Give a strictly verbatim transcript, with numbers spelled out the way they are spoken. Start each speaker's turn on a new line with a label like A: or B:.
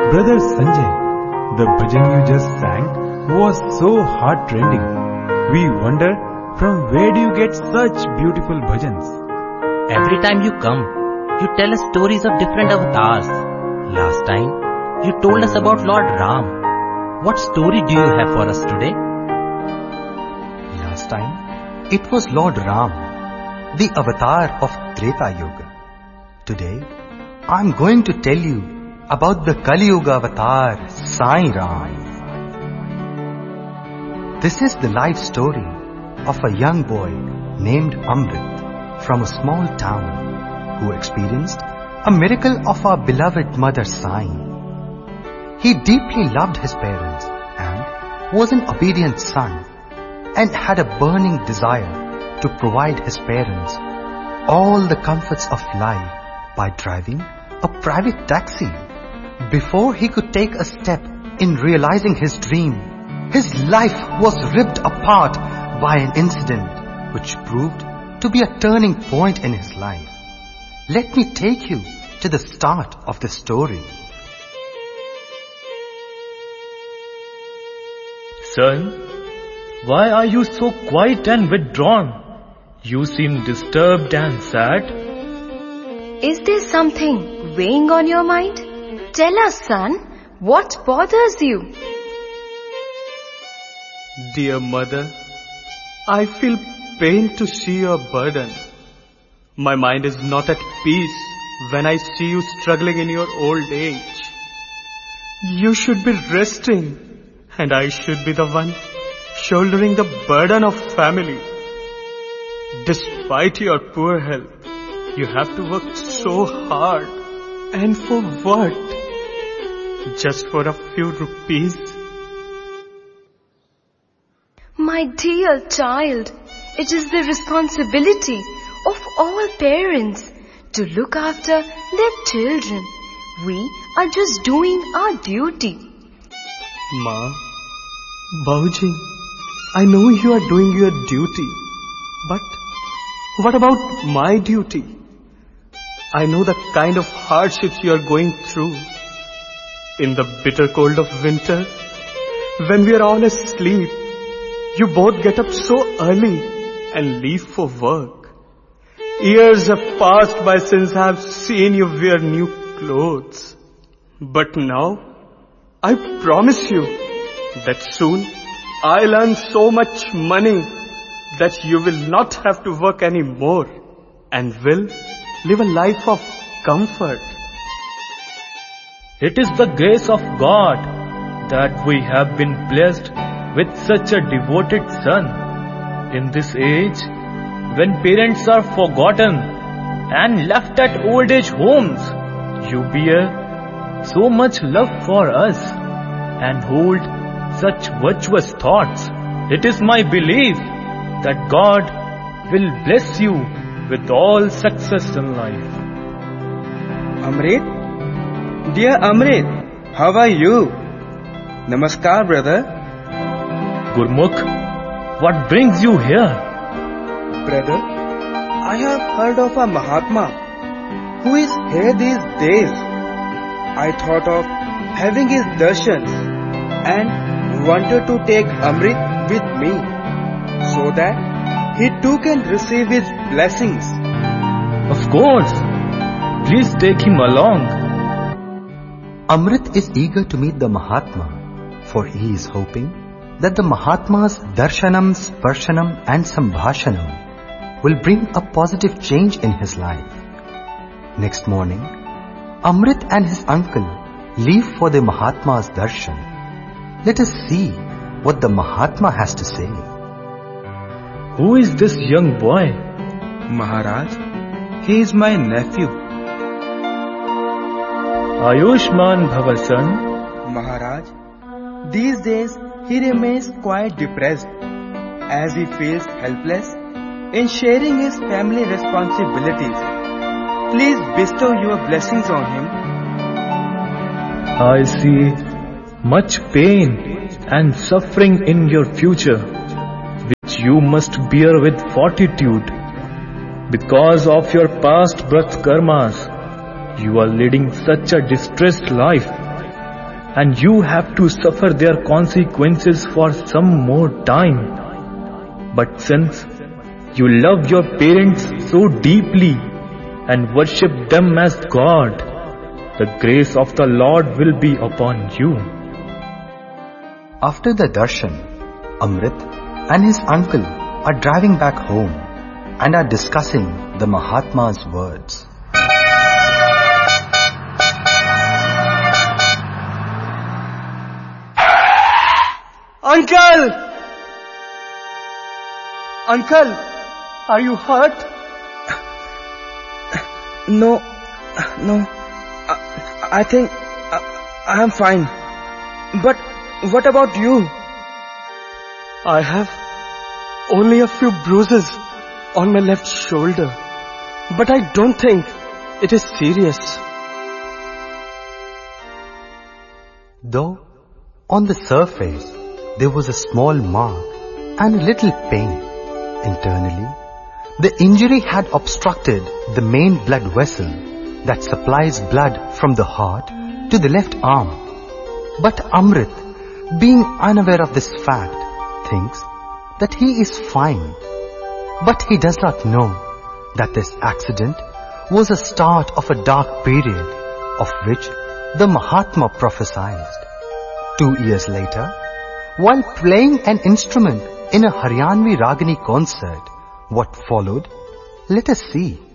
A: Brother Sanjay, the bhajan you just sang was so heart-rending. We wonder, from where do you get such beautiful bhajans?
B: Every time you come, you tell us stories of different avatars. Last time, you told us about Lord Ram. What story do you have for us today?
C: Last time, it was Lord Ram, the avatar of Treta Yuga. Today, I'm going to tell you about the Kali Yuga avatar, Sai Ram. This is the life story of a young boy named Amrit from a small town who experienced a miracle of our beloved mother Sai. He deeply loved his parents and was an obedient son and had a burning desire to provide his parents all the comforts of life by driving a private taxi. Before he could take a step in realizing his dream, his life was ripped apart by an incident which proved to be a turning point in his life. Let me take you to the start of the story.
D: Son, why are you so quiet and withdrawn? You seem disturbed and sad.
E: Is there something weighing on your mind? Tell us, son, what bothers you?
F: Dear mother, I feel pain to see your burden. My mind is not at peace when I see you struggling in your old age. You should be resting, and I should be the one shouldering the burden of family. Despite your poor health, you have to work so hard. And for what? Just for a few rupees?
E: My dear child, it is the responsibility of all parents to look after their children. We are just doing our duty.
F: Ma, Bauji, I know you are doing your duty, but what about my duty? I know the kind of hardships you are going through. In the bitter cold of winter, when we are all asleep, you both get up so early and leave for work. Years have passed by since I have seen you wear new clothes. But now, I promise you that soon I'll earn so much money that you will not have to work anymore and will live a life of comfort.
D: It is the grace of God that we have been blessed with such a devoted son. In this age, when parents are forgotten and left at old age homes, you bear so much love for us and hold such virtuous thoughts. It is my belief that God will bless you with all success in life.
G: Amrit? Dear Amrit, how are you? Namaskar, brother.
D: Gurmukh, what brings you here?
G: Brother, I have heard of a Mahatma who is here these days. I thought of having his darshans and wanted to take Amrit with me so that he too can receive his blessings.
D: Of course. Please take him along.
C: Amrit is eager to meet the Mahatma, for he is hoping that the Mahatma's darshanam, sparshanam and sambhashanam will bring a positive change in his life. Next morning, Amrit and his uncle leave for the Mahatma's darshan. Let us see what the Mahatma has to say.
D: Who is this young boy?
G: Maharaj, he is my nephew.
D: Ayushman Bhava, son.
G: Maharaj, these days he remains quite depressed as he feels helpless in sharing his family responsibilities. Please bestow your blessings on him.
D: I see much pain and suffering in your future, which you must bear with fortitude. Because of your past birth karmas, you are leading such a distressed life. and you have to suffer their consequences for some more time. But since you love your parents so deeply and worship them as God, the grace of the Lord will be upon you.
C: After the darshan, Amrit and his uncle are driving back home and are discussing the Mahatma's words.
F: Uncle! Uncle, are you hurt?
G: No, no, I, I think I, I am fine. But what about you?
F: I have only a few bruises on my left shoulder, but I don't think it is serious.
C: Though on the surface there was a small mark and a little pain, internally the injury had obstructed the main blood vessel that supplies blood from the heart to the left arm. But Amrit, being unaware of this fact, thinks that he is fine. But he does not know that this accident was a start of a dark period of which the Mahatma prophesied. Two years later, while playing an instrument in a Haryanvi Ragini concert, what followed? Let us see.